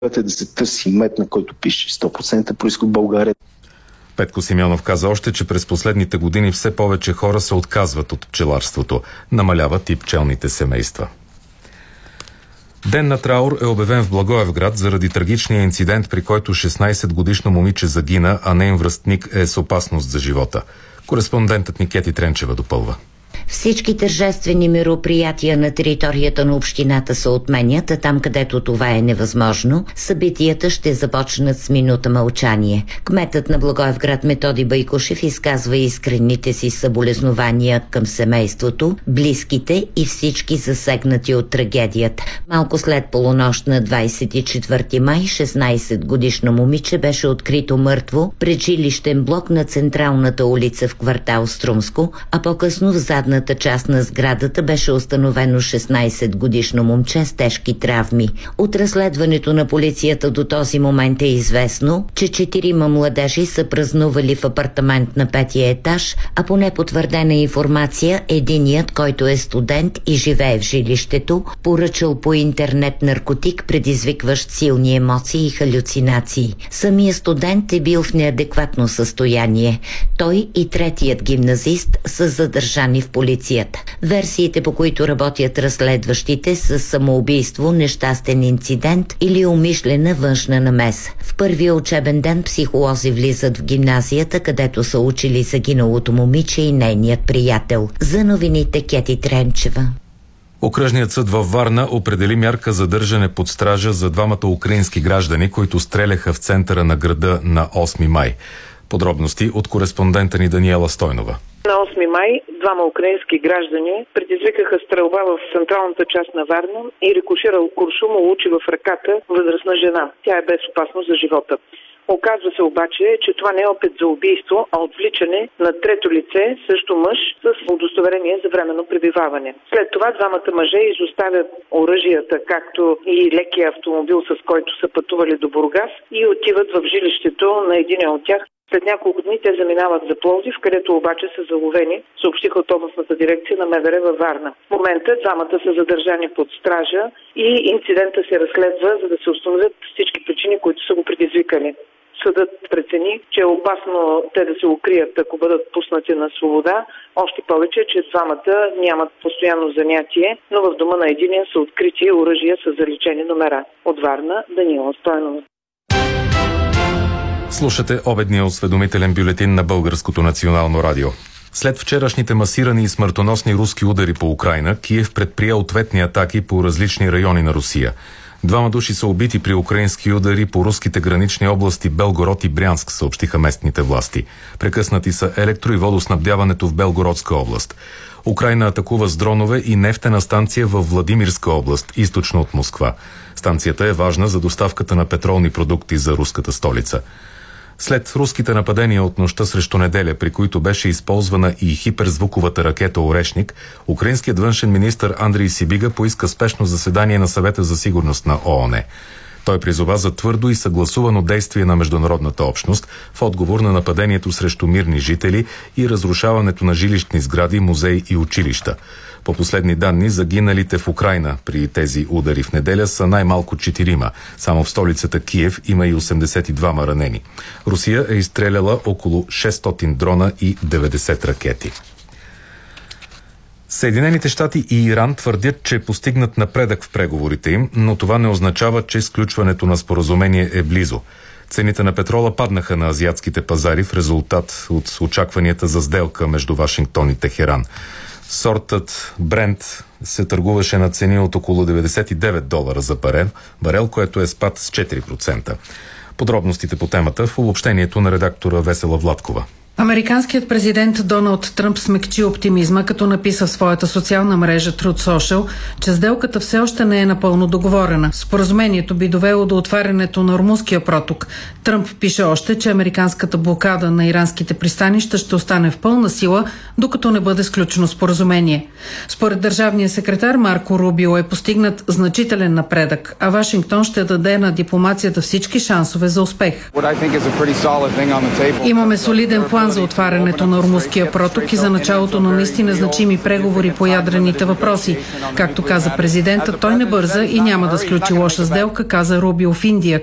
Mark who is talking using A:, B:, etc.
A: да се търси мед, на който пише 100% произход България.
B: Петко Симеонов каза още, че през последните години все повече хора се отказват от пчеларството. Намаляват и пчелните семейства. Ден на траур е обявен в Благоевград заради трагичния инцидент, при който 16-годишно момиче загина, а неин връстник е с опасност за живота. Кореспондентът ни Кети Тренчева допълва.
C: Всички тържествени мероприятия на територията на общината се отменят, а там, където това е невъзможно, събитията ще започнат с минута мълчание. Кметът на Благоевград Методи Байкушев изказва искрените си съболезнования към семейството, близките и всички засегнати от трагедията. Малко след полунощ на 24 май 16-годишно момиче беше открито мъртво пред жилищен блок на централната улица в квартал Струмско, а по-късно в задната част на сградата беше установено 16-годишно момче с тежки травми. От разследването на полицията до този момент е известно, че 4 младежи са празнували в апартамент на 5-я етаж, а по непотвърдена информация единият, който е студент и живее в жилището, поръчал по интернет наркотик, предизвикващ силни емоции и халюцинации. Самият студент е бил в неадекватно състояние. Той и третият гимназист са задържани в полицията. Версиите, по които работят разследващите, са самоубийство, нещастен инцидент или умишлена външна намеса. В първия учебен ден психолози влизат в гимназията, където са учили загиналото момиче и нейният приятел. За новините Кети Тренчева.
B: Окръжният съд във Варна определи мярка задържане под стража за двамата украински граждани, които стреляха в центъра на града на 8 май. Подробности от кореспондента ни Даниела Стойнова.
D: На 8 май двама украински граждани предизвикаха стрелба в централната част на Варна и рикоширал куршум улучи в ръката възрастна жена. Тя е без опасност за живота. Оказва се обаче, че това не е опит за убийство, а отвличане на трето лице, също мъж, с удостоверение за временно пребиваване. След това двамата мъже изоставят оръжията, както и лекия автомобил, с който са пътували до Бургас, и отиват в жилището на един от тях. След няколко дни те заминават за Пловдив, където обаче са заловени, съобщиха от областната дирекция на МВР във Варна. В момента двамата са задържани под стража и инцидента се разследва, за да се установят всички причини, които са го предизвикали. Съдът прецени, че е опасно те да се укрият, ако бъдат пуснати на свобода, още повече, че двамата нямат постоянно занятие, но в дома на единия са открити оръжия с заличени номера. От Варна, Даниела Стойнова.
B: Слушате обедния осведомителен бюлетин на Българското национално радио. След вчерашните масирани и смъртоносни руски удари по Украйна, Киев предприе ответни атаки по различни райони на Русия. 2 души са убити при украински удари по руските гранични области Белгород и Брянск, съобщиха местните власти. Прекъснати са електро- и водоснабдяването в Белгородска област. Украйна атакува с дронове и нефтена станция в Владимирска област, източно от Москва. Станцията е важна за доставката на петролни продукти за руската столица. След руските нападения от нощта срещу неделя, при които беше използвана и хиперзвуковата ракета Орешник, украинският външен министър Андрей Сибига поиска спешно заседание на Съвета за сигурност на ООН. Той призова за твърдо и съгласувано действие на международната общност в отговор на нападението срещу мирни жители и разрушаването на жилищни сгради, музеи и училища. По последни данни, загиналите в Украйна при тези удари в неделя са най-малко 4. Само в столицата Киев има и 82 ранени. Русия е изстреляла около 600 дрона и 90 ракети. Съединените щати и Иран твърдят, че постигнат напредък в преговорите им, но това не означава, че сключването на споразумение е близо. Цените на петрола паднаха на азиатските пазари в резултат от очакванията за сделка между Вашингтон и Техеран. Сортът Брент се търгуваше на цени от около $99 за барел, което е спад с 4%. Подробностите по темата в обобщението на редактора Весела Владкова.
E: Американският президент Доналд Тръмп смекчи оптимизма, като написа в своята социална мрежа Truth Social, че сделката все още не е напълно договорена. Споразумението би довело до отварянето на Ормузския проток. Тръмп пише още, че американската блокада на иранските пристанища ще остане в пълна сила, докато не бъде сключено споразумение. Според държавния секретар Марко Рубио е постигнат значителен напредък, а Вашингтон ще даде на дипломацията всички шансове за успех.
F: Имаме солиден план
E: план за отварянето на Ормузския проток и за началото на наистина значими преговори по ядрените въпроси. Както каза президента, той не бърза и няма да сключи лоша сделка, каза Рубио в Индия,